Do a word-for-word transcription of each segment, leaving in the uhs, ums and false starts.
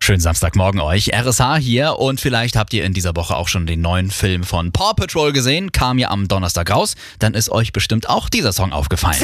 Schönen Samstagmorgen euch, R S H hier und vielleicht habt ihr in dieser Woche auch schon den neuen Film von Paw Patrol gesehen, kam ja am Donnerstag raus, dann ist euch bestimmt auch dieser Song aufgefallen.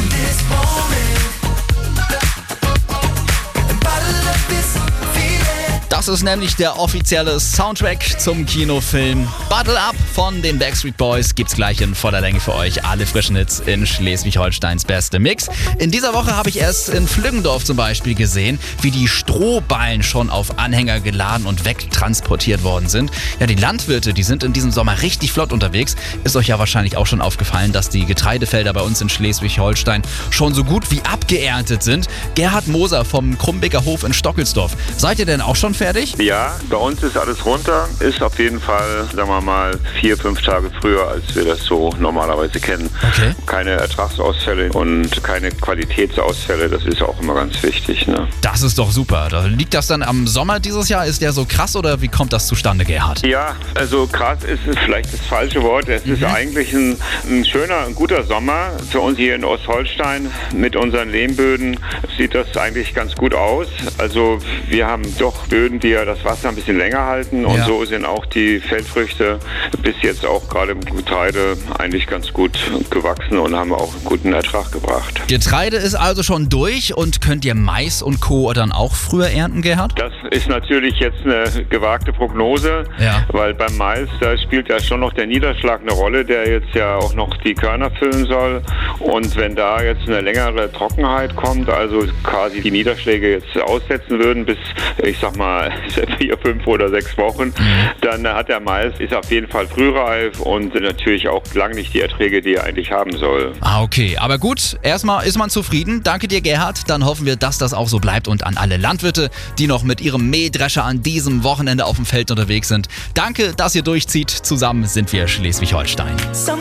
Das ist nämlich der offizielle Soundtrack zum Kinofilm Bottle Up von den Backstreet Boys. Gibt's gleich in voller Länge für euch alle frischen Hits in Schleswig-Holsteins beste Mix. In dieser Woche habe ich erst in Flüggendorf zum Beispiel gesehen, wie die Strohballen schon auf Anhänger geladen und wegtransportiert worden sind. Ja, die Landwirte, die sind in diesem Sommer richtig flott unterwegs. Ist euch ja wahrscheinlich auch schon aufgefallen, dass die Getreidefelder bei uns in Schleswig-Holstein schon so gut wie abgeerntet sind. Gerhard Moser vom Krumbicker Hof in Stockelsdorf. Seid ihr denn auch schon fertig? Ja, bei uns ist alles runter. Ist auf jeden Fall, sagen wir mal, vier, fünf Tage früher, als wir das so normalerweise kennen. Okay. Keine Ertragsausfälle und keine Qualitätsausfälle, das ist auch immer ganz wichtig. Ne? Das ist doch super. Liegt das dann am Sommer dieses Jahr? Ist der so krass oder wie kommt das zustande, Gerhard? Ja, also krass ist es vielleicht das falsche Wort. Es mhm. ist eigentlich ein, ein schöner, ein guter Sommer. Für uns hier in Ostholstein mit unseren Lehmböden sieht das eigentlich ganz gut aus. Also wir haben doch Böden, die ja das Wasser ein bisschen länger halten und ja. so sind auch die Feldfrüchte bis jetzt auch gerade im Getreide eigentlich ganz gut gewachsen und haben auch einen guten Ertrag gebracht. Getreide ist also schon durch und könnt ihr Mais und Co. dann auch früher ernten, Gerhard? Das ist natürlich jetzt eine gewagte Prognose, ja. weil beim Mais, da spielt ja schon noch der Niederschlag eine Rolle, der jetzt ja auch noch die Körner füllen soll und wenn da jetzt eine längere Trockenheit kommt, also quasi die Niederschläge jetzt aussetzen würden bis, ich sag mal, vier, fünf oder sechs Wochen, mhm. dann hat der Mais, ist auf jeden Fall frühreif und natürlich auch lang nicht die Erträge, die er eigentlich haben soll. Ah, okay. Aber gut, erstmal ist man zufrieden. Danke dir, Gerhard. Dann hoffen wir, dass das auch so bleibt und an alle Landwirte, die noch mit ihrem Mähdrescher an diesem Wochenende auf dem Feld unterwegs sind. Danke, dass ihr durchzieht. Zusammen sind wir Schleswig-Holstein.